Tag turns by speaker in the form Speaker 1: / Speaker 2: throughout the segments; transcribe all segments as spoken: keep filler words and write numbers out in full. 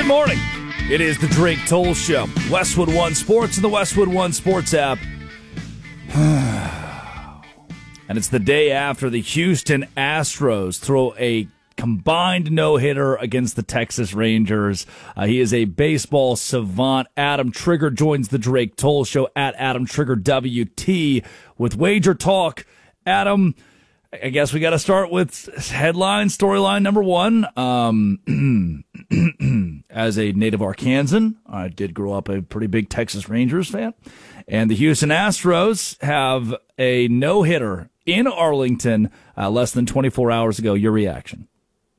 Speaker 1: Good morning. It is the Drake Toll Show. Westwood One Sports and the Westwood One Sports app. And it's the day after the Houston Astros throw a combined no-hitter against the Texas Rangers. Uh, he is a baseball savant. Adam Trigger joins the Drake Toll Show at Adam Trigger W T with Wager Talk. Adam, I guess we got to start with headline, storyline number one. Um, as a native Arkansan, I did grow up a pretty big Texas Rangers fan. And the Houston Astros have a no-hitter in Arlington uh, less than twenty-four hours ago. Your reaction?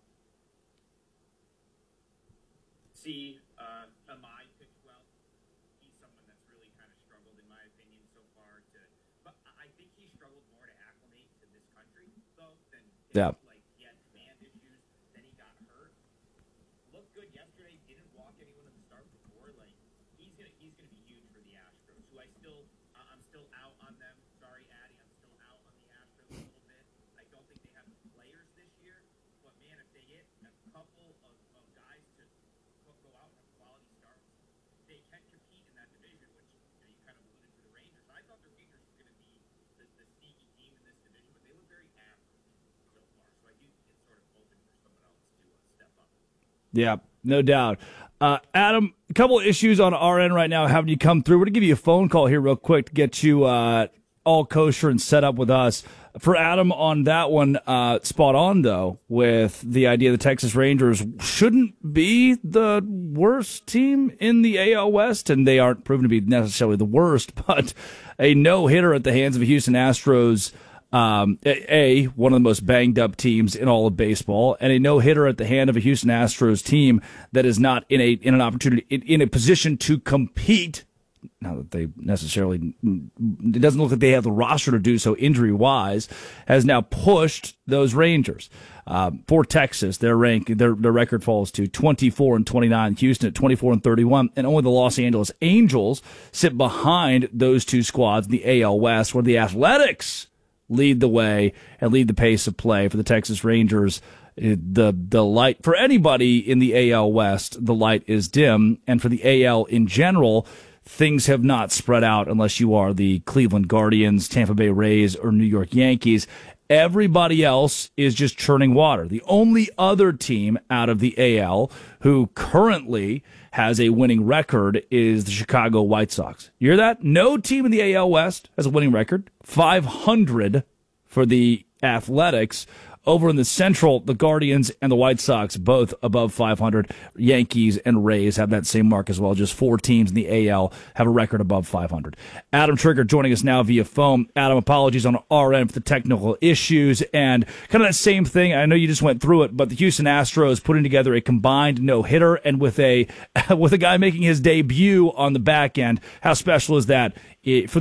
Speaker 2: See, uh, Amai pitched well. He's someone that's really kind of struggled, in my opinion, so far. To, but I think he struggled more to acclimate to this country, though, than
Speaker 1: yeah.
Speaker 2: Like he had command issues. Then he got hurt. Looked good yesterday. Didn't walk anyone at the start before. Like he's gonna, he's gonna be huge for the Astros. Who I still, uh, I'm still out on them. Sorry, Addy, I'm still out on the Astros a little bit. I don't think they have the players this year. But man, if they get a couple of, of guys to go out and quality starts, they can compete in that division, which you, know, you kind of alluded to the Rangers. I thought the Rangers were going to be the, the sneaky team in this division, but they look very average so far. So I do think it's sort of open for someone else to uh, step up.
Speaker 1: Yeah, no doubt. Uh, Adam, a couple of issues on our end right now having you come through. We're going to give you a phone call here real quick to get you uh, all kosher and set up with us. For Adam on that one, uh, spot on, though, with the idea the Texas Rangers shouldn't be the worst team in the A L West, and they aren't proven to be necessarily the worst, but a no-hitter at the hands of the Houston Astros, um, A, one of the most banged-up teams in all of baseball, and a no-hitter at the hand of a Houston Astros team that is not in a in an opportunity, in, in a position to compete. Not that they necessarily, it doesn't look like they have the roster to do so injury-wise, has now pushed those Rangers. Um, for Texas, their rank, their their record falls to twenty-four and twenty-nine. Houston at twenty-four and thirty-one, and only the Los Angeles Angels sit behind those two squads in the A L West, where the Athletics lead the way and lead the pace of play for the Texas Rangers. The the light for anybody in the A L West, the light is dim, and for the A L in general, things have not spread out unless you are the Cleveland Guardians, Tampa Bay Rays, or New York Yankees. Everybody else is just churning water. The only other team out of the A L who currently has a winning record is the Chicago White Sox. You hear that? No team in the A L West has a winning record. five hundred for the Athletics. Over in the Central, the Guardians and the White Sox, both above five hundred. Yankees and Rays have that same mark as well. Just four teams in the A L have a record above five hundred. Adam Trigger joining us now via phone. Adam, apologies on our end for the technical issues. And kind of that same thing, I know you just went through it, but the Houston Astros putting together a combined no-hitter, and with a with a guy making his debut on the back end. How special is that for